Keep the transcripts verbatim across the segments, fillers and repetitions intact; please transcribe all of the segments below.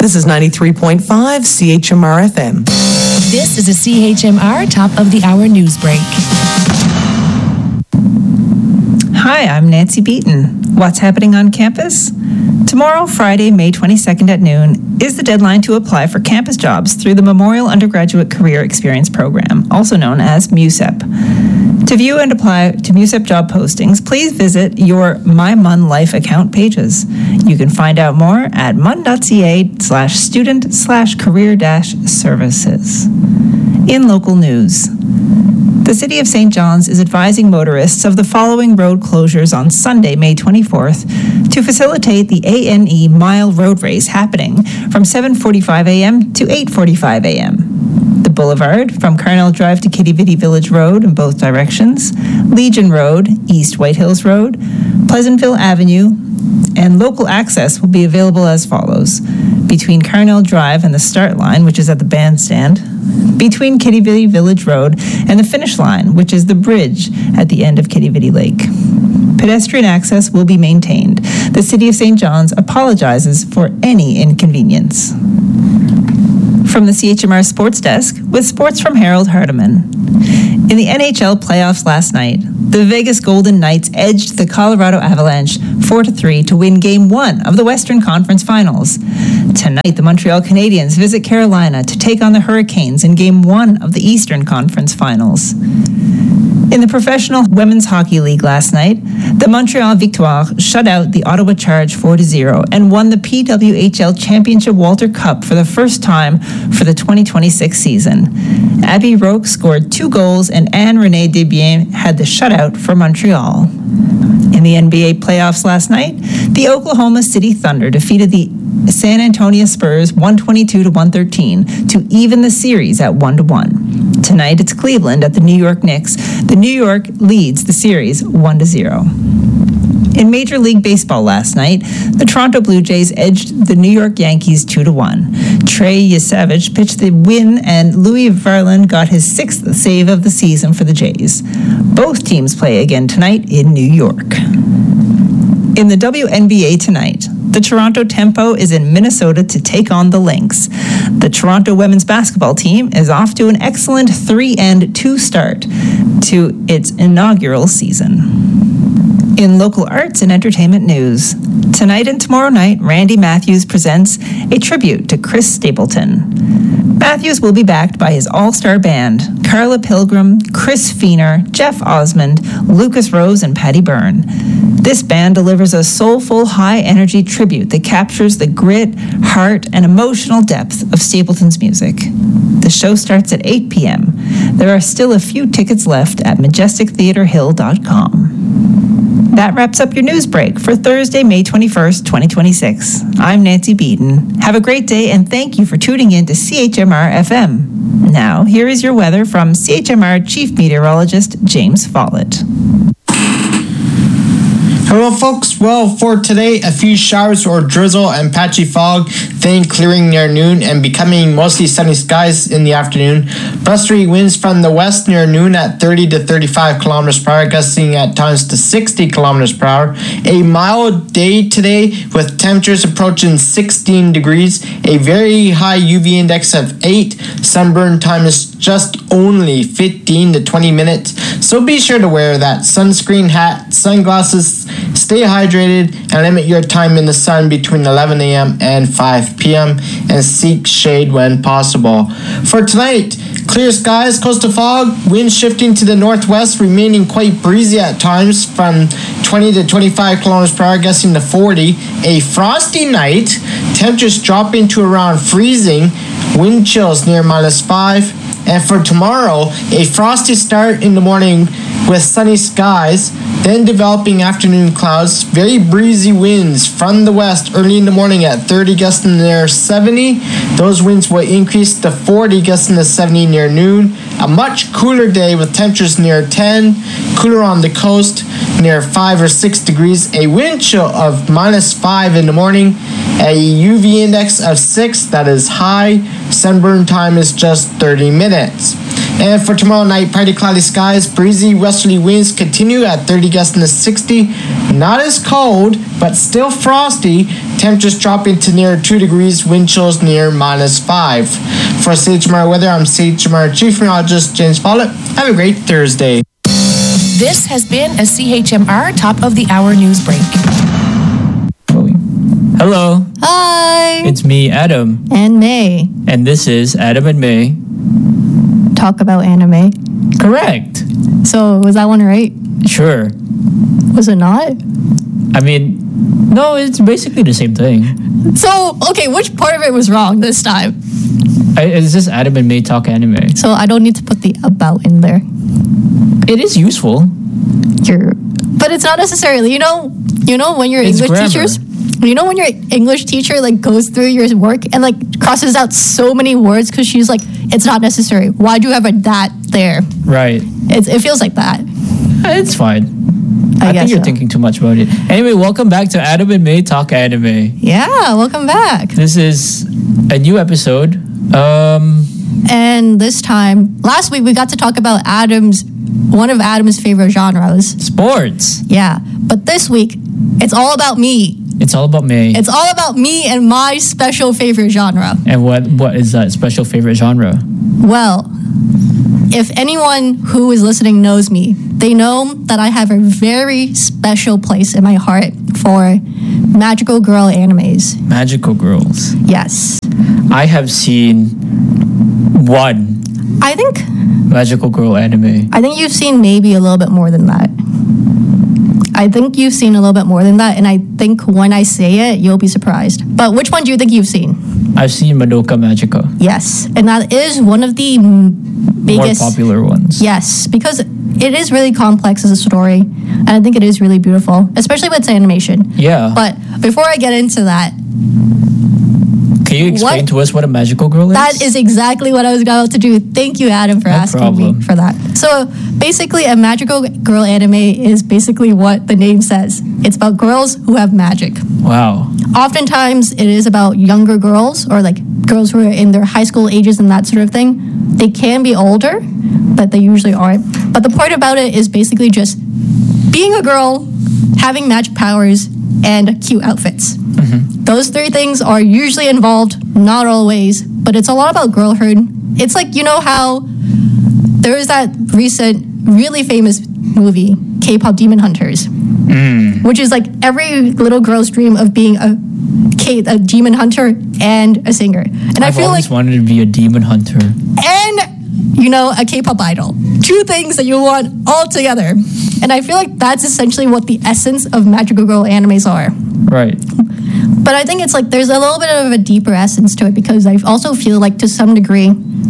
This is ninety-three point five C H M R F M. This is a C H M R Top of the Hour News Break. Hi, I'm Nancy Beaton. What's happening on campus? Tomorrow, Friday, May twenty-second at noon, is the deadline to apply for campus jobs through the Memorial Undergraduate Career Experience Program, also known as MUSEP. To view and apply to MUSEP job postings, please visit your My Mun Life account pages. You can find out more at mun.ca slash student slash career dash services. In local news, the City of Saint John's is advising motorists of the following road closures on Sunday, May twenty-fourth, to facilitate the A N E Mile Road Race happening from seven forty-five a.m. to eight forty-five a.m. The Boulevard from Carnell Drive to Kitty Vitty Village Road in both directions, Legion Road, East White Hills Road, Pleasantville Avenue, and local access will be available as follows: between Carnell Drive and the start line, which is at the bandstand, between Kitty Vitty Village Road and the finish line, which is the bridge at the end of Kitty Vitty Lake. Pedestrian access will be maintained. The City of Saint John's apologizes for any inconvenience. From the C H M R Sports Desk, with sports from Harold Hardiman. In the N H L playoffs last night, the Vegas Golden Knights edged the Colorado Avalanche four to three to win Game one of the Western Conference Finals. Tonight, the Montreal Canadiens visit Carolina to take on the Hurricanes in Game one of the Eastern Conference Finals. In the Professional Women's Hockey League last night, the Montreal Victoire shut out the Ottawa Charge four to zero and won the P W H L Championship Walter Cup for the first time for the twenty twenty-six season. Abby Roque scored two goals and Anne-Renee Desbiens had the shutout for Montreal. In the N B A playoffs last night, the Oklahoma City Thunder defeated the San Antonio Spurs one twenty-two to one thirteen to even the series at one to one. Tonight, it's Cleveland at the New York Knicks. The New York leads the series one to zero. In Major League Baseball last night, the Toronto Blue Jays edged the New York Yankees two to one. Trey Yesavage pitched the win, and Louis Varland got his sixth save of the season for the Jays. Both teams play again tonight in New York. In the W N B A tonight, the Toronto Tempo is in Minnesota to take on the Lynx. The Toronto women's basketball team is off to an excellent three and two start to its inaugural season. In local arts and entertainment news, tonight and tomorrow night, Randy Matthews presents a tribute to Chris Stapleton. Matthews will be backed by his all-star band, Carla Pilgrim, Chris Feener, Jeff Osmond, Lucas Rose, and Patty Byrne. This band delivers a soulful, high-energy tribute that captures the grit, heart, and emotional depth of Stapleton's music. The show starts at eight p.m. There are still a few tickets left at majestic theater hill dot com. That wraps up your news break for Thursday, May twenty-first, twenty twenty-six. I'm Nancy Beaton. Have a great day, and thank you for tuning in to C H M R F M. Now, here is your weather from C H M R Chief Meteorologist James Follett. Hello folks, well for today a few showers or drizzle and patchy fog, then clearing near noon and becoming mostly sunny skies in the afternoon. Blustery winds from the west near noon at thirty to thirty-five kilometers per hour, gusting at times to sixty kilometers per hour. A mild day today with temperatures approaching sixteen degrees, a very high U V index of eight, sunburn time is just only fifteen to twenty minutes, so be sure to wear that sunscreen, hat, sunglasses, stay hydrated, and limit your time in the sun between eleven a.m. and five p.m. and seek shade when possible. For tonight, clear skies, coastal fog, wind shifting to the northwest, remaining quite breezy at times from twenty to twenty-five kilometers per hour, gusting to forty. A frosty night, temperatures dropping to around freezing, wind chills near minus five. And for tomorrow, a frosty start in the morning with sunny skies, then developing afternoon clouds, very breezy winds from the west early in the morning at thirty, gusting near seventy. Those winds will increase to forty, gusting to seventy near noon. A much cooler day with temperatures near ten, cooler on the coast near five or six degrees, a wind chill of minus five in the morning, a U V index of six, that is high, sunburn time is just thirty minutes. And for tomorrow night, partly cloudy skies, breezy westerly winds continue at thirty, gusting to sixty. Not as cold, but still frosty. Temperatures dropping to near two degrees, wind chills near minus five. For C H M R Weather, I'm C H M R Chief Meteorologist James Follett. Have a great Thursday. This has been a C H M R Top of the Hour news break. Hello, Hi! it's me, Adam, And May. and this is Adam and May. Talk about anime. Correct. So, was that one right? Sure. Was it not? I mean, no, it's basically the same thing. So, okay, which part of it was wrong this time? I, it's just Adam and May talk anime. So, I don't need to put the about in there. It is useful. You're, but it's not necessarily, you know, you know when your It's English grammar. teachers, you know when your English teacher like goes through your work and like crosses out so many words because she's like, it's not necessary. Why'd you have a that there? Right. It's, it feels like that. It's fine. I, I, guess think you're so. thinking too much about it. Anyway, welcome back to Adam and May Talk Anime. Yeah, welcome back. This is a new episode. Um, And this time, last week we got to talk about Adam's, one of Adam's favorite genres. sports. Yeah, but this week it's all about me. It's all about May. It's all about me and my special favorite genre. and what what is that special favorite genre? Well, if anyone who is listening knows me, they know that I have a very special place in my heart for magical girl animes. Magical girls. Yes. I have seen one I think magical girl anime. I think you've seen maybe a little bit more than that. I think you've seen a little bit more than that, and I think when I say it, you'll be surprised. But which one do you think you've seen? I've seen Madoka Magica. Yes, and that is one of the m- biggest, More popular ones. Yes, because it is really complex as a story, and I think it is really beautiful, especially with its animation. Yeah. But before I get into that, Can you explain what- to us what a magical girl is? that is exactly what I was about to do. Thank you, Adam, for No asking problem. me for that. So basically, a magical girl anime is basically what the name says. It's about girls who have magic. Wow. Oftentimes, it is about younger girls or like girls who are in their high school ages and that sort of thing. They can be older, but they usually aren't. But the point about it is basically just being a girl, having magic powers, and cute outfits. Those three things are usually involved, not always, but it's a lot about girlhood. It's like, you know how there is that recent, really famous movie, K-pop Demon Hunters, which is like every little girl's dream of being a, K, a demon hunter and a singer. And I I've feel always like, wanted to be a demon hunter. and you know, a K-pop idol. Two things that you want all together. And I feel like that's essentially what the essence of magical girl animes are. Right. But I think it's like there's a little bit of a deeper essence to it because I also feel like to some degree,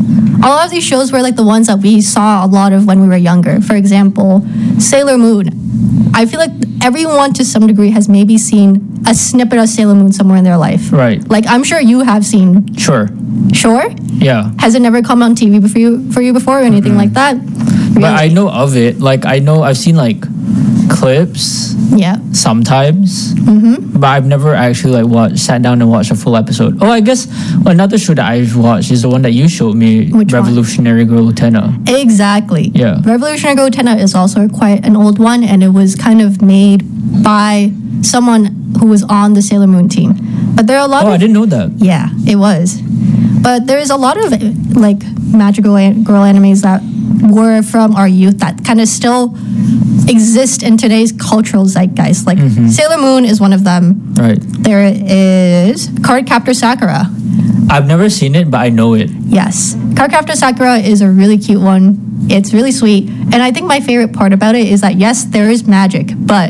a lot of these shows were like the ones that we saw a lot of when we were younger. For example, Sailor Moon. I feel like everyone to some degree has maybe seen a snippet of Sailor Moon somewhere in their life. Right. Like I'm sure you have seen. Sure. Sure? Yeah. Has it never come on T V for you for you before or anything like that? But I know of it. Like, I know I've seen, like, clips Yeah. sometimes. Mm-hmm. But I've never actually, like, watched, sat down and watched a full episode. Oh, I guess well, another show that I've watched is the one that you showed me, Which one? Revolutionary Girl Utena. Exactly. Yeah. Revolutionary Girl Utena is also quite an old one, and it was kind of made by someone who was on the Sailor Moon team. But there are a lot Oh, of I didn't know that. yeah, it was. But there's a lot of like magical an- girl animes that were from our youth that kind of still exist in today's cultural zeitgeist. Like Sailor Moon is one of them. Right. There is Cardcaptor Sakura. I've never seen it, but I know it. Yes. Cardcaptor Sakura is a really cute one. It's really sweet. And I think my favorite part about it is that, yes, there is magic, but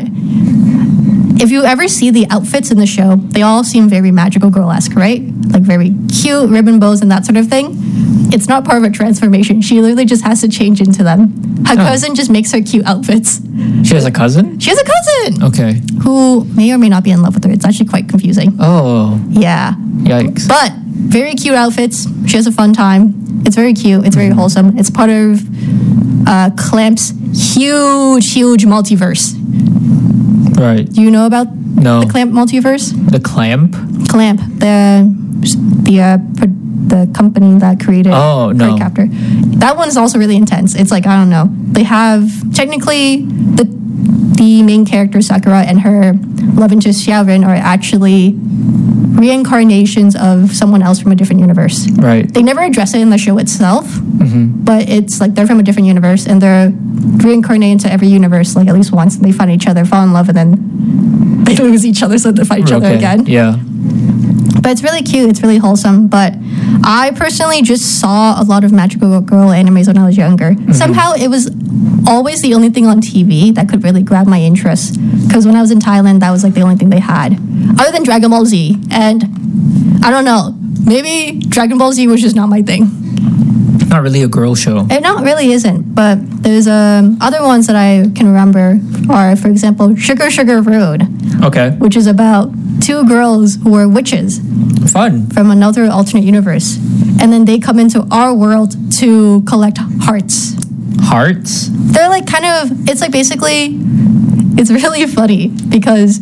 if you ever see the outfits in the show, they all seem very magical girl-esque, right? Like very cute ribbon bows and that sort of thing. It's not part of a transformation. She literally just has to change into them. Her Huh. cousin just makes her cute outfits. She has a cousin? She has a cousin Okay. who may or may not be in love with her. It's actually quite confusing. Oh, Yeah. yikes. But very cute outfits. She has a fun time. It's very cute. It's very wholesome. It's part of uh, Clamp's huge, huge multiverse. Right. Do you know about No. the Clamp multiverse? The clamp? Clamp, the the uh, pro- the company that created Oh, no. Cardcaptor. That one's also really intense. It's like I don't know. They have technically the the main character Sakura and her love interest Xiaoren are actually reincarnations of someone else from a different universe. Right. They never address it in the show itself, but it's like they're from a different universe and they're reincarnated into every universe like at least once, and they find each other, fall in love, and then they lose each other, so they fight each other Okay. again. Yeah. But it's really cute. It's really wholesome. But I personally just saw a lot of magical girl animes when I was younger. Somehow it was always the only thing on T V that could really grab my interest. Because when I was in Thailand, that was like the only thing they had. Other than Dragon Ball Z. And I don't know. Maybe Dragon Ball Z was just not my thing. Not really a girl show. It not really isn't. But there's um, other ones that I can remember are, for example, Sugar Sugar Road, Okay. which is about two girls who are witches Fun. from another alternate universe. And then they come into our world to collect hearts. Hearts? They're like kind of, it's like basically, it's really funny because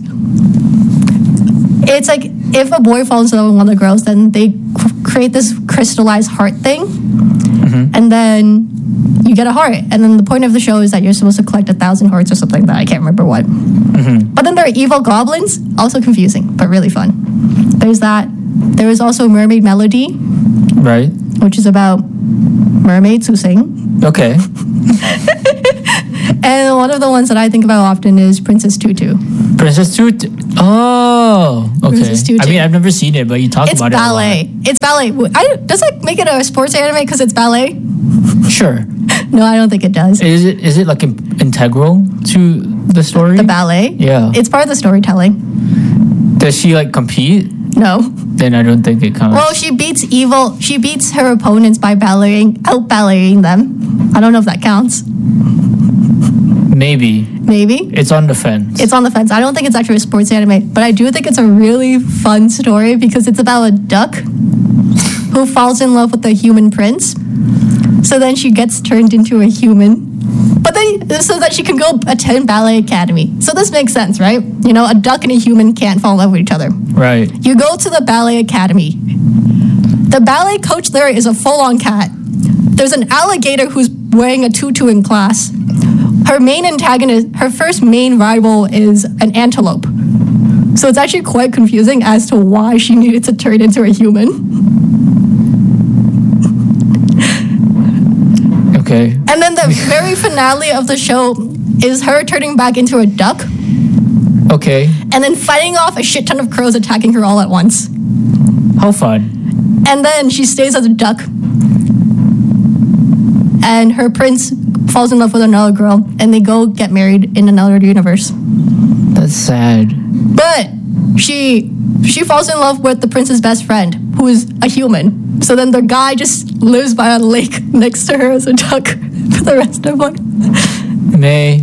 it's like if a boy falls in love with one of the girls, then they c- create this crystallized heart thing. And then you get a heart. And then the point of the show is that you're supposed to collect a thousand hearts or something like that. I can't remember what. But then there are evil goblins, also confusing, but really fun. There's that. There is also Mermaid Melody, Right. which is about mermaids who sing. Okay. And one of the ones that I think about often is Princess Tutu. Princess Toot. Oh, okay. Princess Tutu. I mean, I've never seen it, but you talk It's about ballet. It's ballet. I, does that make it a sports anime because it's ballet? it a lot. Sure. No, I don't think it does. Is it is it like in- integral to the story? The ballet? Yeah. It's part of the storytelling. Does she like compete? No. Then I don't think it counts. Well, she beats evil. She beats her opponents by balleting, out balleting them. I don't know if that counts. Maybe. Maybe. It's on the fence. It's on the fence. I don't think it's actually a sports anime, but I do think it's a really fun story because it's about a duck who falls in love with a human prince. So then she gets turned into a human. But then, so that she can go attend ballet academy. So this makes sense, right? You know, a duck and a human can't fall in love with each other. right. You go to the ballet academy. The ballet coach there is a full-on cat. There's an alligator who's wearing a tutu in class. Her main antagonist, her first main rival is an antelope. So it's actually quite confusing as to why she needed to turn into a human. Okay. And then the very finale of the show is her turning back into a duck Okay. and then fighting off a shit ton of crows attacking her all at once. How fun. And then she stays as a duck. And her prince falls in love with another girl, and they go get married in another universe. That's sad. But she she falls in love with the prince's best friend, who is a human. So then the guy just lives by a lake next to her as a duck for the rest of life. May.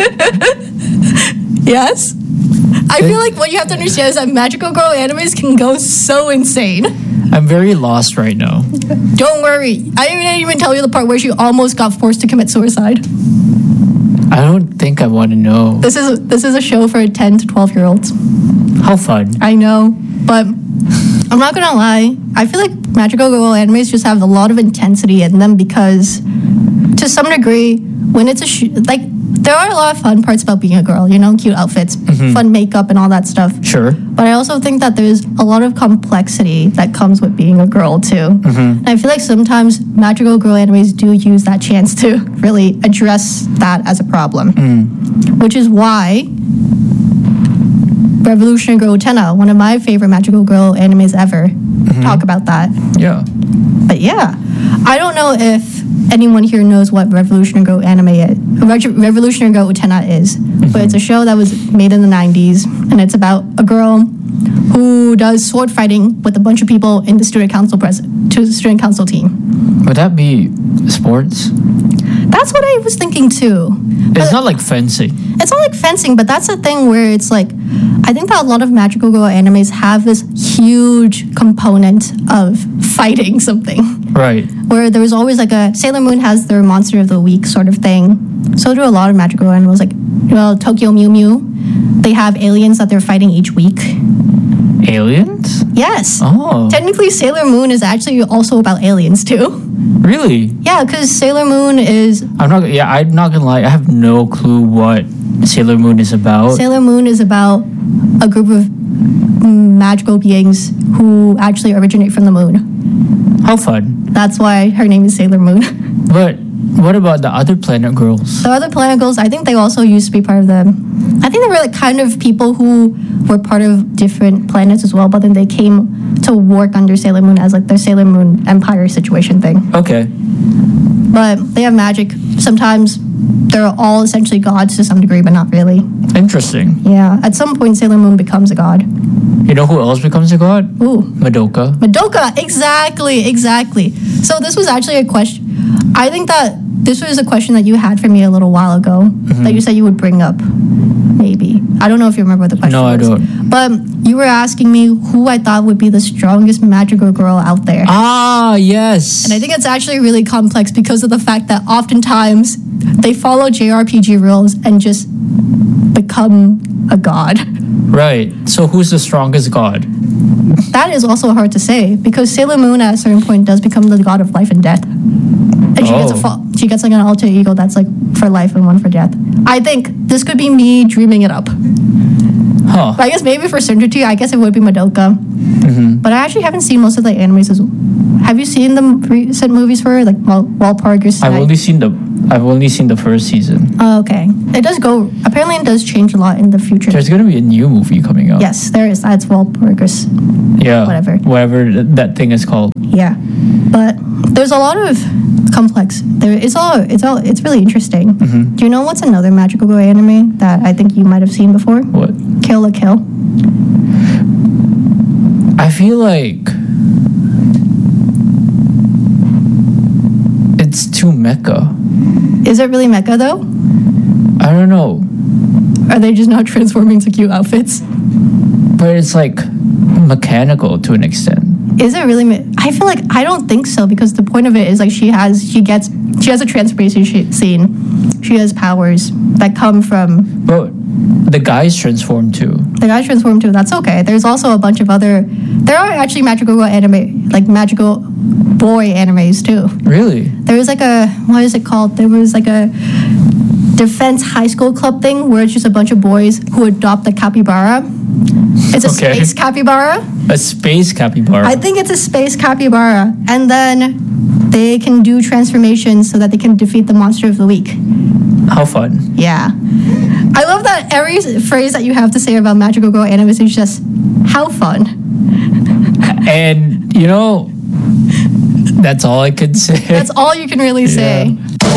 Yes? I feel like what you have to understand is that magical girl animes can go so insane. I'm very lost right now. Don't worry. I didn't even tell you the part where she almost got forced to commit suicide. I don't think I want to know. This is this is a show for ten to twelve year olds. How fun. I know, but I'm not gonna lie. I feel like magical girl animes just have a lot of intensity in them because, to some degree, when it's a sh- like there are a lot of fun parts about being a girl. You know, cute outfits, fun makeup, and all that stuff. Sure. But I also think that there's a lot of complexity that comes with being a girl too. And I feel like sometimes magical girl animes do use that chance to really address that as a problem, which is why Revolutionary Girl Utena, one of my favorite magical girl animes ever, talk about that. Yeah. But yeah, I don't know if anyone here knows what Revolutionary Girl anime is. Reg- Revolutionary Girl Utena is, but it's a show that was made in the nineties, and it's about a girl who does sword fighting with a bunch of people in the student council pres- to the student council team. Would that be sports? That's what I was thinking too. It's not like fencing. It's not like fencing, but that's the thing where it's like, I think that a lot of magical girl animes have this huge component of fighting something. Right. Where there was always like a Sailor Moon has their monster of the week sort of thing. So do a lot of magical girl animals, like well, Tokyo Mew Mew. They have aliens that they're fighting each week. Aliens? Yes. Oh. Technically, Sailor Moon is actually also about aliens too. Really? Yeah, because Sailor Moon is I'm not. Yeah, I'm not gonna lie. I have no clue what Sailor Moon is about. Sailor Moon is about a group of magical beings who actually originate from the moon. How fun! That's why her name is Sailor Moon. But what about the other planet girls? The other planet girls, I think they also used to be part of the. I think they were like kind of people who were part of different planets as well, but then they came to work under Sailor Moon as like their Sailor Moon Empire situation thing. Okay. But they have magic. Sometimes they're all essentially gods to some degree, but not really. Interesting. Yeah. At some point, Sailor Moon becomes a god. You know who else becomes a god? Ooh. Madoka. Madoka, exactly, exactly. So this was actually a question. I think that this was a question that you had for me a little while ago Mm-hmm. that you said you would bring up. Maybe. I don't know if you remember what the question No, I was. don't. But you were asking me who I thought would be the strongest magical girl out there. Ah, yes. And I think it's actually really complex because of the fact that oftentimes they follow J R P G rules and just become a god. Right. So who's the strongest god? That is also hard to say because Sailor Moon at a certain point does become the god of life and death. And she gets a Oh. fa- she gets like an alter ego that's like for life and one for death. I think this could be me dreaming it up. Huh. But I guess maybe for certainty, I guess it would be Madoka. But I actually haven't seen most of the animes as well. Have you seen the recent movies for her, like Wal- Walpurgis I've Night? only seen the I've only seen the first season. Oh, okay. It does go. Apparently, it does change a lot in the future. There's gonna be a new movie coming out. Yes, there is. That's Walpurgis. Yeah. Whatever. Whatever th- that thing is called. Yeah, but there's a lot of complex. There, it's all. It's all. It's really interesting. Mm-hmm. Do you know what's another magical girl anime that I think you might have seen before? What? Kill la Kill. I feel like it's too mecha. Is it really mecha though? I don't know, Are they just not transforming into cute outfits? but it's like mechanical to an extent. Is it really? Me- I feel like I don't think so because the point of it is like she has she gets she has a transformation sh- scene. She has powers that come from But the guys transform too. the guy transformed too. That's okay. There's also a bunch of other. There are actually magical girl anime, like magical boy animes too. Really? There was like a what is it called? There was like a defense high school club thing where it's just a bunch of boys who adopt a capybara. It's a Okay. space capybara. A space capybara. I think it's a space capybara, and then they can do transformations so that they can defeat the monster of the week. How fun. Yeah. I love that every phrase that you have to say about magical girl animes is just how fun. And you know, that's all I could say. That's all you can really say.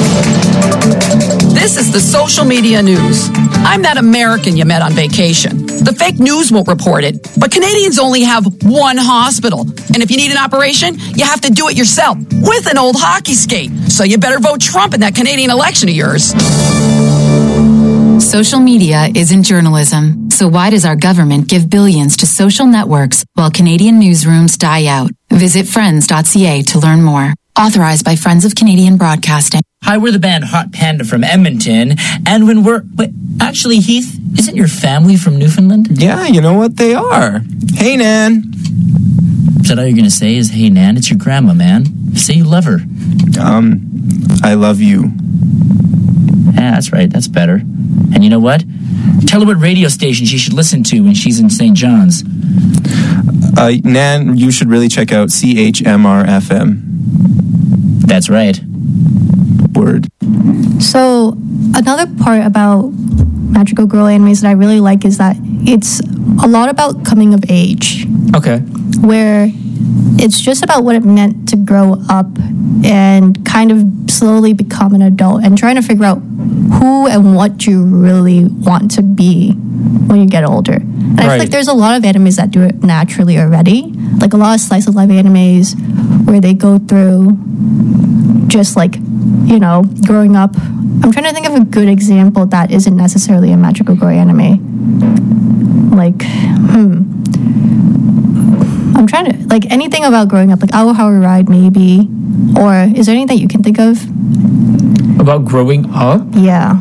This is the social media news. I'm that American you met on vacation. The fake news won't report it, but Canadians only have one hospital. And if you need an operation, you have to do it yourself with an old hockey skate. So you better vote Trump in that Canadian election of yours. Social media isn't journalism, so why does our government give billions to social networks while Canadian newsrooms die out? Visit friends dot c a to learn more. Authorized by Friends of Canadian Broadcasting. Hi, we're the band Hot Panda from Edmonton, and when we're... Wait, actually, Heath, isn't your family from Newfoundland? Yeah, you know what? They are. Hey, Nan. Is that all you're going to say is, hey, Nan, it's your grandma, man. Say you love her. Um, I love you. Yeah, that's right. That's better. And you know what? Tell her what radio station she should listen to when she's in Saint John's. Uh, Nan, you should really check out C H M R F M. That's right. Word. So another part about magical girl animes that I really like is that it's a lot about coming of age, Okay. where it's just about what it meant to grow up and kind of slowly become an adult and trying to figure out who and what you really want to be when you get older. And I feel Right. like there's a lot of animes that do it naturally already, like a lot of slice of life animes where they go through just like, you know, growing up. I'm trying to think of a good example that isn't necessarily a magical girl anime. Like, hmm. I'm trying to, like, anything about growing up, like Our Hour Ride, maybe. Or is there anything you can think of? About growing up? Yeah.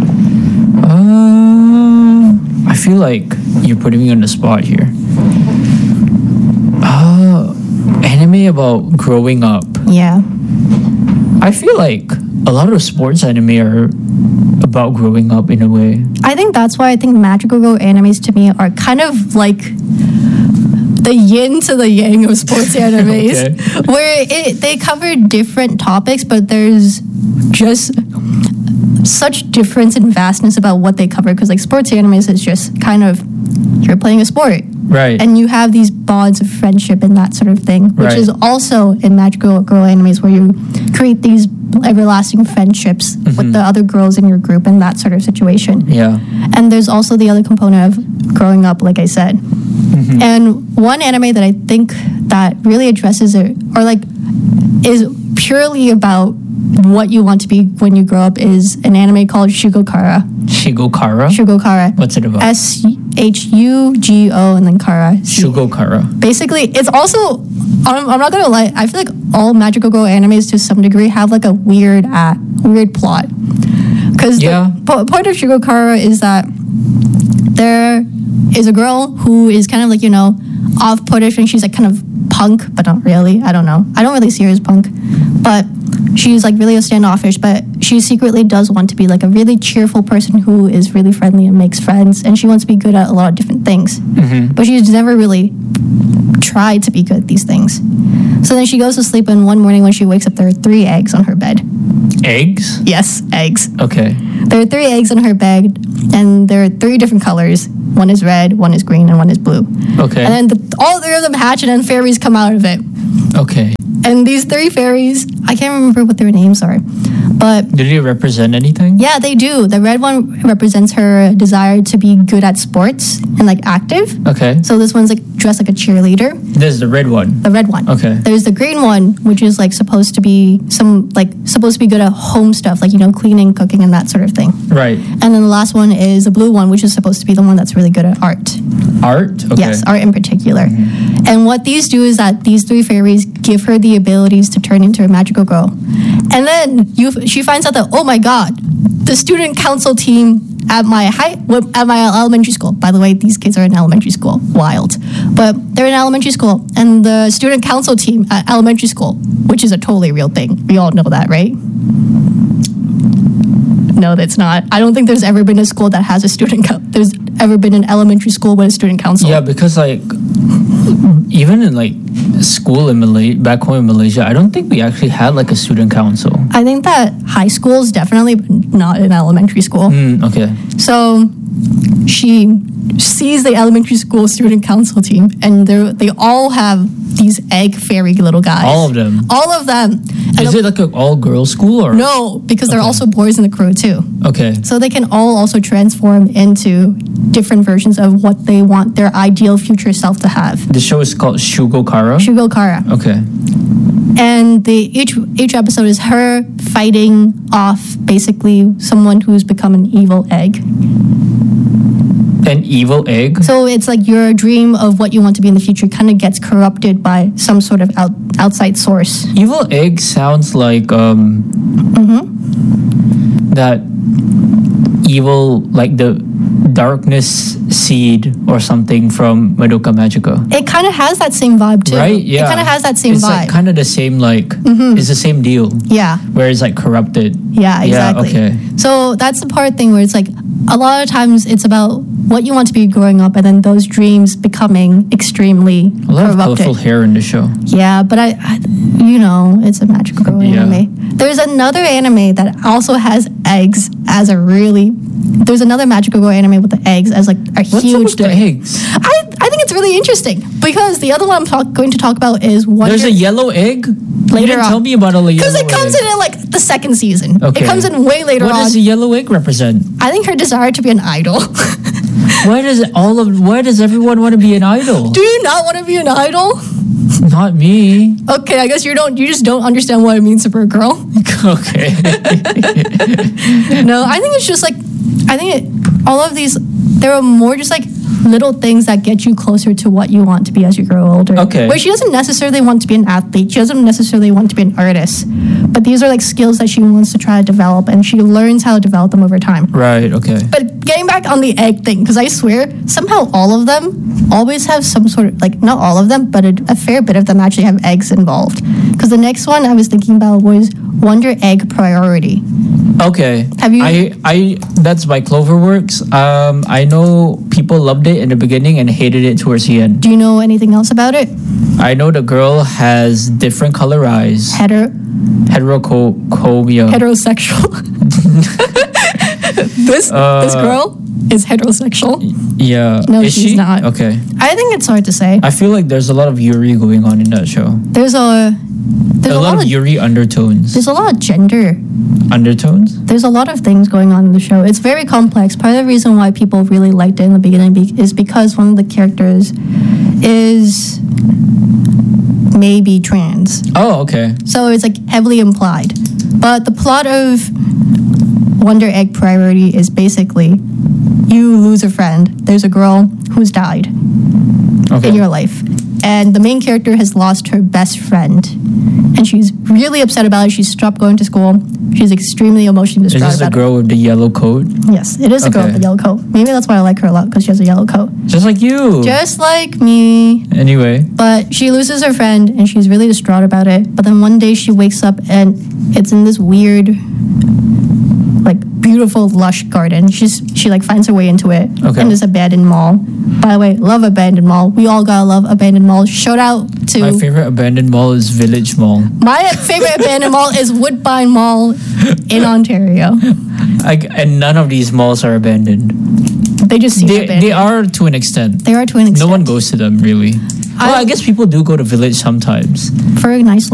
Uh, I feel like you're putting me on the spot here. Uh, anime about growing up. Yeah. I feel like a lot of sports anime are about growing up in a way. I think that's why I think magical girl animes to me are kind of like the yin to the yang of sports animes, Okay. where it, they cover different topics, but there's just such difference and vastness about what they cover. Because like sports animes is just kind of you're playing a sport, Right. and you have these bonds of friendship and that sort of thing, which Right. is also in magical girl animes where you create these everlasting friendships with the other girls in your group and that sort of situation. Yeah. And there's also the other component of growing up, like I said. And one anime that I think that really addresses it, or like is purely about what you want to be when you grow up, is an anime called Shugokara. Shigokara? Shugokara. What's it about? S H U G O and then Kara. Shugokara. Basically, it's also, I'm, I'm not gonna lie, I feel like all magical girl animes to some degree have like a weird uh, weird plot. Because Yeah. the po- point of Shugokara is that there is a girl who is kind of like, you know, off-puttish, and she's like kind of punk, but not really. I don't know. I don't really see her as punk. But she's like really standoffish, but she secretly does want to be like a really cheerful person who is really friendly and makes friends, and she wants to be good at a lot of different things. But she's never really tried to be good at these things. So then she goes to sleep, and one morning when she wakes up, there are three eggs on her bed. Eggs? Yes, eggs. Okay. There are three eggs on her bed, and there are three different colors. One is red, one is green, and one is blue. Okay. And then the, all three of them hatch, and then fairies come out of it. Okay. And these three fairies, I can't remember what their names are, but Did it represent anything? yeah, they do. The red one represents her desire to be good at sports and like active. Okay. So this one's like dressed like a cheerleader. This is the red one. The red one. Okay. There's the green one, which is like supposed to be some like supposed to be good at home stuff, like you know, cleaning, cooking, and that sort of thing. Right. And then the last one is the blue one, which is supposed to be the one that's really good at art. Art? Okay. Yes, art in particular. And what these do is that these three fairies give her the abilities to turn into a magical girl. And then you, she finds out that, oh my god, the student council team at my high, at my elementary school. By the way, these kids are in elementary school. Wild. But they're in elementary school, and the student council team at elementary school, which is a totally real thing. We all know that, right? No, that's not. I don't think there's ever been a school that has a student council. There's ever been an elementary school with a student council. Yeah, because like even in like school in Malaysia, back home in Malaysia, I don't think we actually had like a student council. I think that high schools definitely, but not in elementary school. Mm, okay. So she sees the elementary school student council team, and they they all have these egg fairy little guys. All of them. All of them. And Is the- it like an all girls school or no? Because there are Okay. also boys in the crew too. Okay. So they can all also transform into different versions of what they want their ideal future self to have. The show is called Shugokara. Shugokara. Okay. And the each each episode is her fighting off basically someone who's become an evil egg. An evil egg. So it's like your dream of what you want to be in the future kind of gets corrupted by some sort of out, outside source. Evil egg sounds like um that evil, like the darkness seed or something from Madoka Magica. It kind of has that same vibe too. Right? Yeah. It kind of has that same it's vibe. like kind of the same like it's the same deal. yeah. Where it's like corrupted. Yeah, exactly. Yeah, okay. So that's the part thing where it's like a lot of times it's about what you want to be growing up, and then those dreams becoming extremely A lot of corrupted. colorful hair in the show. Yeah, but I, I, you know, it's a magical girl Yeah. anime. There's another anime that also has eggs as a really. There's another magical girl anime with the eggs as like a What's up huge with the thing. eggs? I, I think it's really interesting because the other one I'm talk, going to talk about is Wonder. There's a yellow egg? Later you didn't on. tell me about a yellow egg. Because it comes in, in like the second season. Okay. It comes in way later What on. does a yellow egg represent? I think her desire to be an idol. Why does it all of why does everyone want to be an idol? Do you not want to be an idol? Not me. Okay, I guess you don't. You just don't understand what it means to be a girl. Okay. No, I think it's just like, I think it, all of these, there are more just like little things that get you closer to what you want to be as you grow older. Okay. Where she doesn't necessarily want to be an athlete. She doesn't necessarily want to be an artist. But these are like skills that she wants to try to develop, and she learns how to develop them over time. Right, okay. But getting back on the egg thing, because I swear, somehow all of them always have some sort of, like, not all of them, but a, a fair bit of them actually have eggs involved. Because the next one I was thinking about was Wonder Egg Priority. Okay. Have you- I I that's by Cloverworks. Um, I know people loved it in the beginning and hated it towards the end. Do you know anything else about it? I know the girl has different color eyes. Hetero Heterochromia. heterosexual. this Uh, this girl is heterosexual. Yeah. No, Is she's she? not. Okay. I think it's hard to say. I feel like there's a lot of Yuri going on in that show. There's a there's a, a, lot, of of Yuri undertones. there's a lot of gender. Undertones? There's a lot of things going on in the show. It's very complex. Part of the reason why people really liked it in the beginning be- is because one of the characters is maybe trans. Oh, okay. So it's like heavily implied. But the plot of Wonder Egg Priority is basically you lose a friend. There's a girl who's died Okay. in your life. And the main character has lost her best friend. And she's really upset about it. She's stopped going to school. She's extremely emotionally Is distraught this the about girl with the yellow coat? it. Yes, it is a girl Okay. with a yellow coat. Maybe that's why I like her a lot, because she has a yellow coat. Just like you. Just like me. Anyway. But she loses her friend and she's really distraught about it. But then one day she wakes up and it's in this weird, like beautiful, lush garden. She's she like finds her way into it. Okay. In this abandoned mall. By the way, love abandoned mall. We all gotta love abandoned mall. Shout out to My favorite abandoned mall is Village Mall. my favorite abandoned mall is Woodbine Mall in Ontario. I, and none of these malls are abandoned. They just seem They, abandoned. they are to an extent. They are to an extent. No one goes to them, really. Well, I guess people do go to Village sometimes. For a nice